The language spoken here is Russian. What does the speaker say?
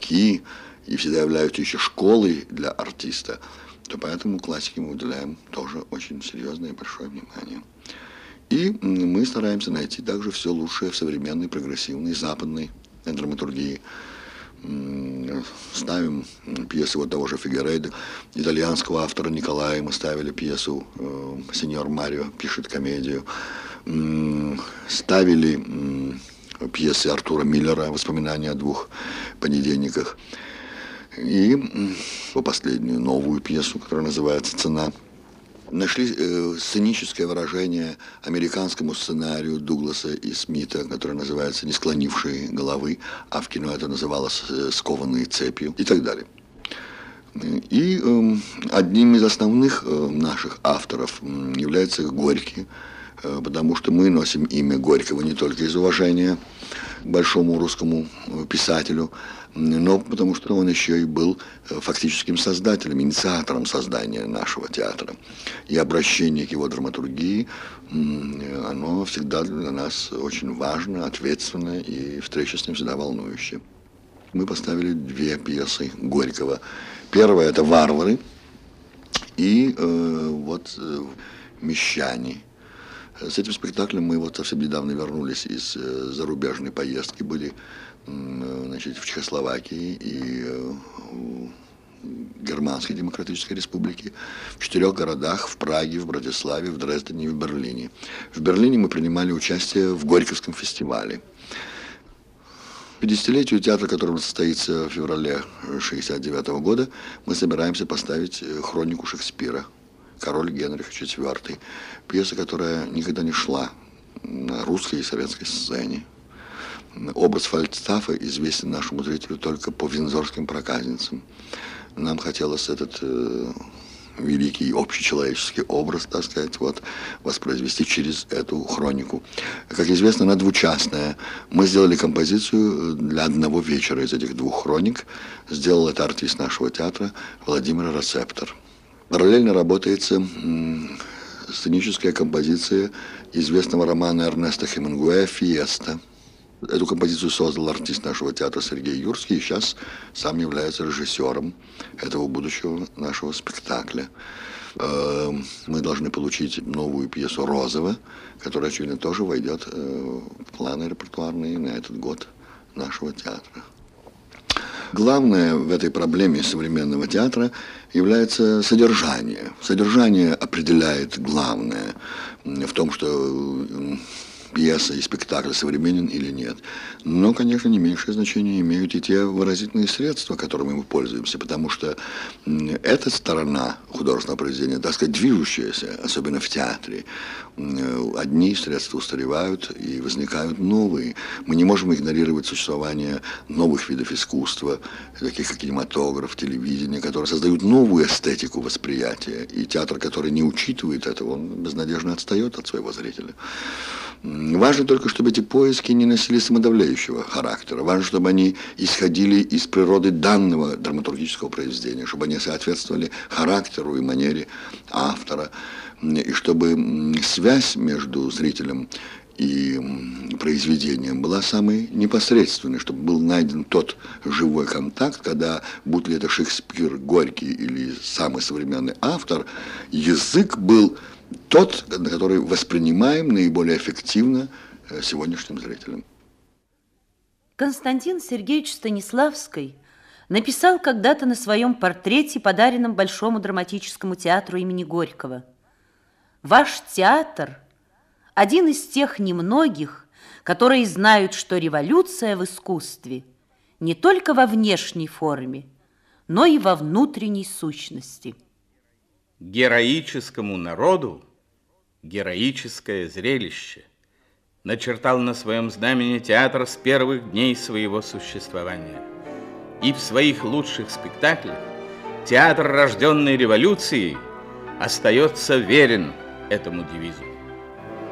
ученики и всегда являются еще школой для артиста, то поэтому классике мы уделяем тоже очень серьезное и большое внимание. И мы стараемся найти также все лучшее в современной, прогрессивной, западной драматургии. Ставим пьесы вот того же Фигаредо, итальянского автора Николая, мы ставили пьесу «Сеньор Марио пишет комедию», ставили пьесы Артура Миллера «Воспоминания о двух понедельниках» и последнюю новую пьесу, которая называется «Цена». Нашли сценическое выражение американскому сценарию Дугласа и Смита, которое называется «Не склонившие головы», а в кино это называлось «Скованные цепью» и так далее. И одним из основных наших авторов является Горький, потому что мы носим имя Горького не только из уважения к большому русскому писателю, но потому что он еще и был фактическим создателем, инициатором создания нашего театра. И обращение к его драматургии, оно всегда для нас очень важно, ответственно, и встреча с ним всегда волнующая. Мы поставили две пьесы Горького. Первая – это «Варвары» и «Мещане». С этим спектаклем мы вот совсем недавно вернулись из зарубежной поездки, были в Чехословакии и в Германской Демократической Республике, в 4 городах, в Праге, в Братиславе, в Дрездене и в Берлине. В Берлине мы принимали участие в Горьковском фестивале. К 50-летию театра, который состоится в феврале 1969 года, мы собираемся поставить хронику Шекспира «Король Генрих IV», пьеса, которая никогда не шла на русской и советской сцене. Образ Фальстафа известен нашему зрителю только по виндзорским проказницам. Нам хотелось этот великий общечеловеческий образ, так сказать, воспроизвести через эту хронику. Как известно, она двучастная. Мы сделали композицию для одного вечера из этих 2 хроник. Сделал это артист нашего театра Владимир Рецептор. Параллельно работается сценическая композиция известного романа Эрнеста Хемингуэя «Фиеста». Эту композицию создал артист нашего театра Сергей Юрский и сейчас сам является режиссером этого будущего нашего спектакля. Мы должны получить новую пьесу «Розова», которая, очевидно, тоже войдет в планы репертуарные на этот год нашего театра. Главное в этой проблеме современного театра является содержание. Содержание определяет главное в том, что пьеса и спектакль современен или нет. Но, конечно, не меньшее значение имеют и те выразительные средства, которыми мы пользуемся, потому что эта сторона художественного произведения, так сказать, движущаяся, особенно в театре. Одни средства устаревают и возникают новые. Мы не можем игнорировать существование новых видов искусства, таких как кинематограф, телевидение, которые создают новую эстетику восприятия. И театр, который не учитывает этого, он безнадежно отстает от своего зрителя. Важно только, чтобы эти поиски не носили самодавляющего характера. Важно, чтобы они исходили из природы данного драматургического произведения, чтобы они соответствовали характеру и манере автора, и чтобы связь между зрителем и произведением была самой непосредственной, чтобы был найден тот живой контакт, когда, будь ли это Шекспир, Горький или самый современный автор, язык был тот, который воспринимаем наиболее эффективно сегодняшним зрителям. Константин Сергеевич Станиславский написал когда-то на своем портрете, подаренном Большому драматическому театру имени Горького: «Ваш театр – один из тех немногих, которые знают, что революция в искусстве не только во внешней форме, но и во внутренней сущности». Героическому народу героическое зрелище начертал на своем знамени театр с первых дней своего существования. И в своих лучших спектаклях театр, рожденный революцией, остается верен этому девизу.